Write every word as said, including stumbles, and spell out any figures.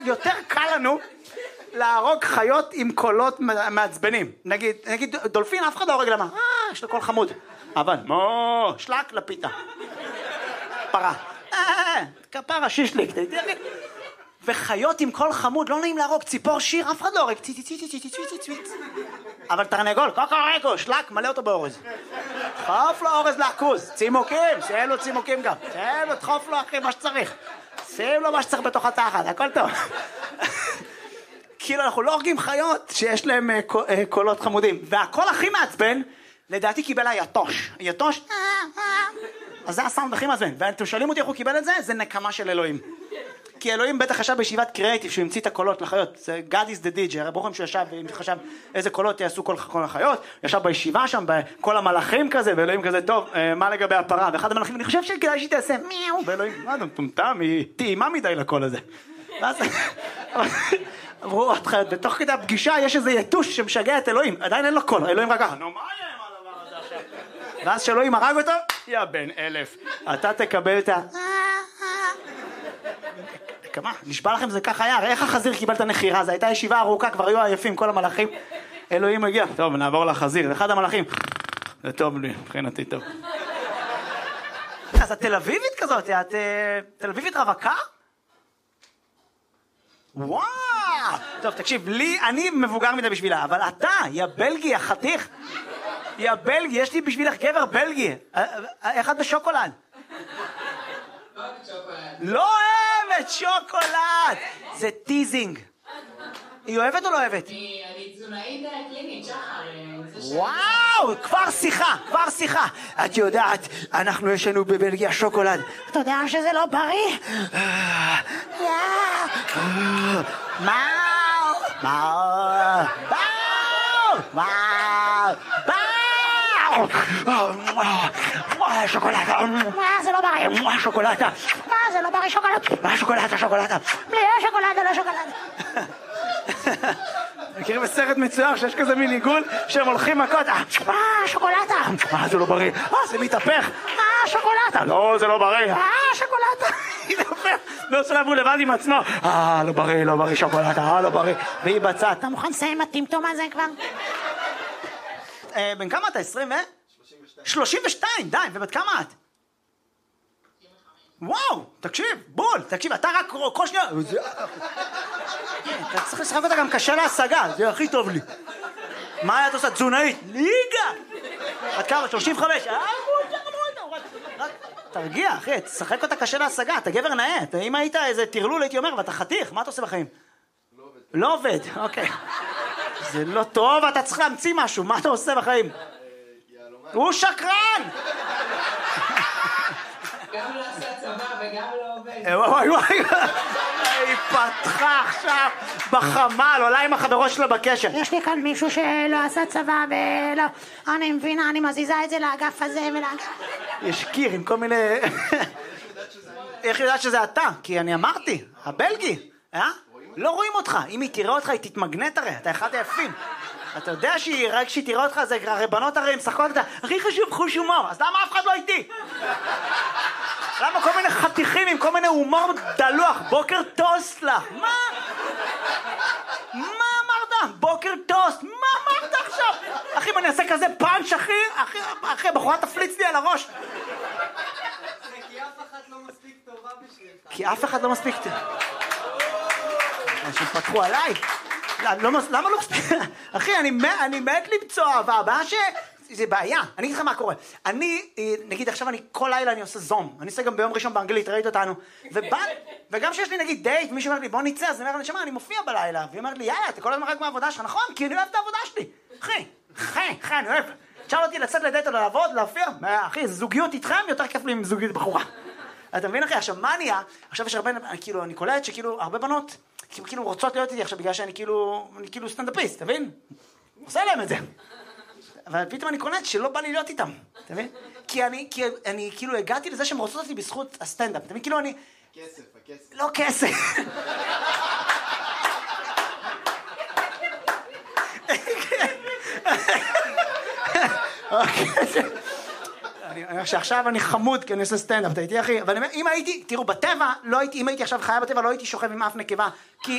יותר קל לנו להרוג חיות עם קולות מעצבנים. נגיד, נגיד דולפין, אף אחד לא הורג למה? אה, יש לו קול חמוד. אבל, מו, שלק לפיתה. פרה. אה, כפרה שישליק. וחיות עם קול חמוד, לא נעים להרוג. ציפור שיר, אף אחד לא הורג. ציצי ציצי ציצי ציצי ציצי. אבל תרנגול, קוקוריקו, שלק, מלא אותו באורז. דחוף לו אורז לעכוז. צימוקים, שיהיה לו צימוקים גם. שיהיה לו, דחוף לו אחי מה שצריך. שים לו מה שצריך בתוך התחת, הכל טוב. כאילו אנחנו לא הורגים חיות שיש להם קולות חמודים. והקול הכי מעצבן, לדעתי קיבל היתוש. היתוש, אז זה הסאונד הכי מעצבן. ואתם שואלים אותי איך הוא קיבל את זה? זה נקמה של אלוהים. כי אלוהים בטח חשב בישיבת קריאטיב שהוא המציא את הקולות לחיות. זה God is the D J, הרי ברוכם שהוא ישב וחשב איזה קולות יעשו כל החיות. ישב בישיבה שם, בכל המלאכים כזה, ואלוהים כזה, טוב, מה לגבי הפרה? ואחד המלאכים, אני חושב שכדאי שהיא תעשה מיהו, ואלוהים, מה אתה מטומטם, היא טעימה מדי לקול הזה. ואז אמרו עוד חיות, בתוך כדי הפגישה יש איזה יתוש שמשגע את אלוהים, עדיין אין לו קול, אלוהים רק ככה, נו מה יהיה עם הדבר הזה עכשיו? ואז שאלוהים הרג אותו, יא בן אלף, אתה תקבל את ה... כמה? נשבע לכם זה ככה היה, איך החזיר קיבל את הנחירה? זו הייתה ישיבה ארוכה, כבר היו עייפים כל המלאכים, אלוהים הגיע, טוב נעבור לחזיר, אחד המלאכים, זה טוב לי, מבחינתי טוב. אז את תל אביבית כזאת, את תל אביבית רווקה? וואו! טוב, תקשיב, לי, אני מבוגר מדי בשבילה, אבל אתה, יא בלגי, החתיך, יא בלגי, יש לי בשבילך גבר בלגי, איך את בשוקולד? לא אוהבת שוקולד! זה טיזינג. היא אוהבת או לא אוהבת? אני תזונאית קלינית, שחר. וואו, כבר שיחה, כבר שיחה. את יודעת, אנחנו יש לנו בבלגיה שוקולד. אתה יודע שזה לא בריא? מאו, מאו, מאו, מאו, מאו, שוקולדה, זה לא בריא, שוקולדה, זה לא בריא, שוקולדה, שוקולדה, שוקולדה, בלי שוקולדה, לא שוקולדה. מכירים בסרט מצויר שיש כזה מין עיגול שהם הולכים מכות, אה, שוקולדה, אה, זה לא בריא, אה, זה מתהפך, אה, שוקולדה, לא, זה לא בריא, אה, שוקולדה, מתהפך, לא שלב הוא לבד עם עצמו, אה, לא בריא, לא בריא, שוקולדה, אה, לא בריא, והיא בצד, אתה מוכן לסיים הטמטום הזה כבר? בן כמה אתה? עשרים ו? שלושים ושתיים, די, ובת כמה את? וואו, תקשיב, בול, תקשיב, אתה רק כל שנייה... אתה צריך לשחק אותה גם קשה להשגה, זה הכי טוב לי. מה את עושה? תזונאית? ליגה! עד כמה? שלושים וחמש? אה, תרגיע, אחי, תשחק אותה קשה להשגה, אתה גבר נאה. אם היית איזה תרלול, הייתי אומר, ואתה חתיך, מה אתה עושה בחיים? לא עובד. לא עובד, אוקיי. זה לא טוב, אתה צריך להמציא משהו, מה אתה עושה בחיים? הוא שקרן! גם לא עשה צבא וגם לא עובד. וואי וואי, היא פתחה עכשיו בחמל, עולה עם החברות שלה בקשר. יש לי כאן מישהו שלא עשה צבא ולא... אני מבינה, אני מזיזה את זה לאגף הזה ולאגף... יש קיר עם כל מיני... איך יודעת שזה אתה? כי אני אמרתי, הבלגי, אה? לא רואים אותך, אם היא תראה אותך היא תתמגנט הרי, אתה אחד היפים. אתה יודע שהיא, רק שהיא תראה אותך, זה הרי בנות הרי משחקות אותה, הכי חשוב חוש הומור, אז למה אף אחד לא איתי? למה כל מיני חתיכים עם כל מיני הומור דלוח, בוקר טוסט לך, מה? מה אמרת? בוקר טוסט, מה אמרת עכשיו? אחי, אם אני אעשה כזה פאנץ' אחי, אחי, אחי, הבחורה תפליץ לי על הראש. כי אף אחד לא מספיק טובה בשבילך. כי אף אחד לא מספיק טובה. אנשים פתחו עליי. למה לא מספיק? אחי, אני מת למצוא אהבה, הבעיה ש... זה בעיה, אני אגיד לך מה קורה. אני, נגיד עכשיו אני כל לילה אני עושה זום, אני עושה גם ביום ראשון באנגלית, ראית אותנו, וגם שיש לי נגיד דייט, מישהו אומר לי בוא נצא, אז אני אומר לי, שמה, אני מופיע בלילה, והיא אומרת לי, יאללה, אתה כל הזמן רק מהעבודה שלך, נכון? כי אני אוהב את העבודה שלי. אחי, אחי, אחי, אני אוהב. תשאל אותי לצאת לדייט או לעבוד, להופיע, אחי, זוגיות איתכם יותר כיף לי עם זוגיות בחורה. אתה מבין אחי, עכשיו מה נהיה? עכשיו יש הרבה, כאילו, אני קולט שכאילו הרבה בנות כאילו רוצות להיות איתי עכשיו בגלל שאני כאילו, אני כאילו סטנדאפיסט, אתה מבין? עושה להם את זה. אבל פתאום אני קולט שלא בא לי להיות איתם, אתה מבין? כי אני, כי אני כאילו הגעתי לזה שהם רוצות אותי בזכות הסטנדאפ, אתה מבין? כאילו אני... כסף, הכסף. לא כסף. אני אומר שעכשיו אני חמוד כי אני עושה סטנדאפ, אתה איתי אחי? אבל אני אומר, אם הייתי, תראו, בטבע, לא הייתי, אם הייתי עכשיו חיה בטבע, לא הייתי שוכב עם אף נקבה, כי